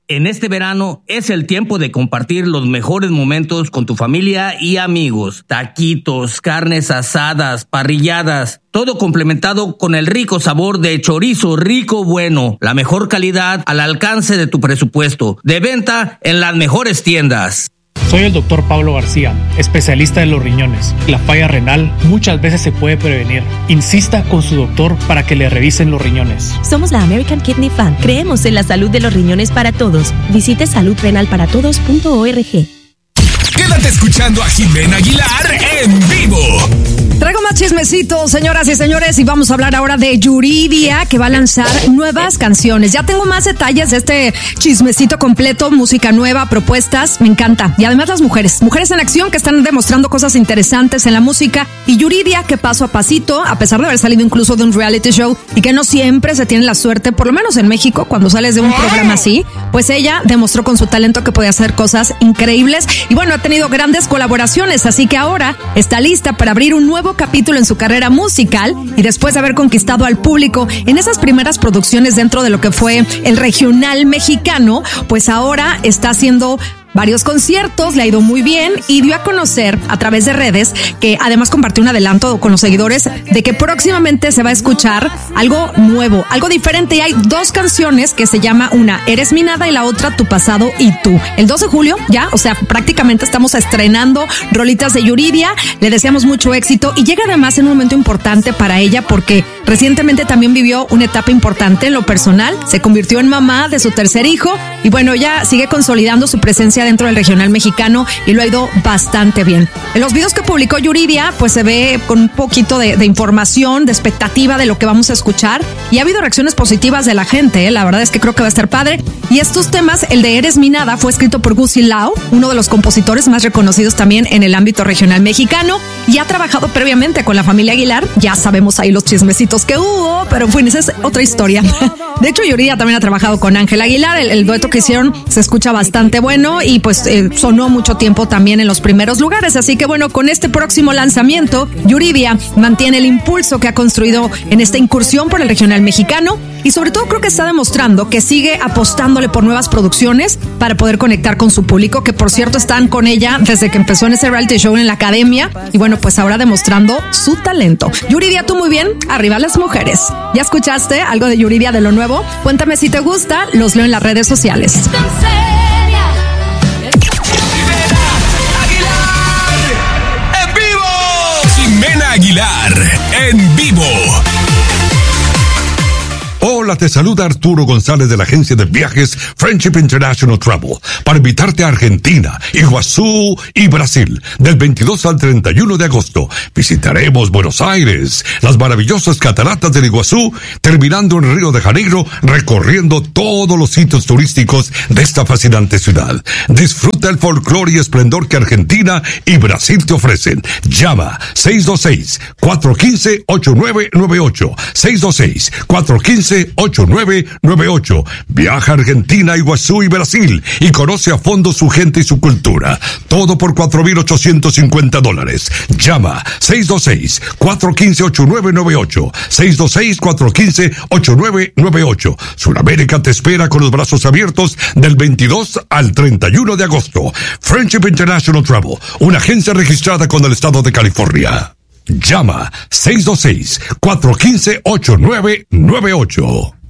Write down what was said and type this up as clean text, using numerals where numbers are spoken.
En este verano es el tiempo de compartir los mejores momentos con tu familia y amigos. Taquitos, carnes asadas, parrilladas, todo complementado con el rico sabor de chorizo rico bueno. La mejor calidad al alcance de tu presupuesto. De venta en las mejores tiendas. Soy el Dr. Pablo García, especialista de los riñones. La falla renal muchas veces se puede prevenir. Insista con su doctor para que le revisen los riñones. Somos la American Kidney Fund. Creemos en la salud de los riñones para todos. Visite saludrenalparatodos.org. Quédate escuchando a Jimena Aguilar en vivo. Traigo más chismecitos, señoras y señores, y vamos a hablar ahora de Yuridia, que va a lanzar nuevas canciones. Ya tengo más detalles de este chismecito completo, música nueva, propuestas, me encanta. Y además las mujeres en acción que están demostrando cosas interesantes en la música. Y Yuridia, que paso a pasito, a pesar de haber salido incluso de un reality show y que no siempre se tiene la suerte, por lo menos en México, cuando sales de un programa así, pues ella demostró con su talento que podía hacer cosas increíbles. Y bueno, ha tenido grandes colaboraciones, así que ahora está lista para abrir un nuevo capítulo en su carrera musical, y después de haber conquistado al público en esas primeras producciones dentro de lo que fue el regional mexicano, pues ahora está haciendo varios conciertos, le ha ido muy bien y dio a conocer a través de redes que además compartió un adelanto con los seguidores de que próximamente se va a escuchar algo nuevo, algo diferente, y hay dos canciones que se llama una Eres mi nada y la otra Tu pasado y tú. El 2 de julio ya, o sea, prácticamente estamos estrenando rolitas de Yuridia, le deseamos mucho éxito y llega además en un momento importante para ella porque recientemente también vivió una etapa importante en lo personal, se convirtió en mamá de su tercer hijo y bueno, ya sigue consolidando su presencia dentro del regional mexicano y lo ha ido bastante bien. En los videos que publicó Yuridia, pues se ve con un poquito de información, de expectativa de lo que vamos a escuchar y ha habido reacciones positivas de la gente, La verdad es que creo que va a estar padre. Y estos temas, el de Eres mi nada, fue escrito por Gus Lao, uno de los compositores más reconocidos también en el ámbito regional mexicano y ha trabajado previamente con la familia Aguilar. Ya sabemos ahí los chismecitos que hubo, pero bueno, esa es otra historia. De hecho, Yuridia también ha trabajado con Ángel Aguilar, el dueto que hicieron se escucha bastante bueno y pues sonó mucho tiempo también en los primeros lugares, así que bueno, con este próximo lanzamiento, Yuridia mantiene el impulso que ha construido en esta incursión por el regional mexicano y sobre todo creo que está demostrando que sigue apostándole por nuevas producciones para poder conectar con su público, que por cierto están con ella desde que empezó en ese reality show en la academia y bueno, pues ahora demostrando su talento. Yuridia, tú muy bien, arriba las mujeres. ¿Ya escuchaste algo de Yuridia de lo nuevo? Cuéntame si te gusta, los leo en las redes sociales. Jimena Aguilar en vivo. Hola, te saluda Arturo González de la agencia de viajes Friendship International Travel para invitarte a Argentina, Iguazú y Brasil del 22 al 31 de agosto. Visitaremos Buenos Aires, las maravillosas cataratas del Iguazú, terminando en Río de Janeiro, recorriendo todos los sitios turísticos de esta fascinante ciudad. Disfruta el folclore y esplendor que Argentina y Brasil te ofrecen. Llama 626-415-8998. 626-415-8998. Viaja a Argentina, Iguazú y Brasil y conoce a fondo su gente y su cultura. Todo por $4,850. Llama 626-415-8998. 626-415-8998. Sudamérica te espera con los brazos abiertos del 22 al 31 de agosto. Friendship International Travel, una agencia registrada con el estado de California. Llama 626-415-8998.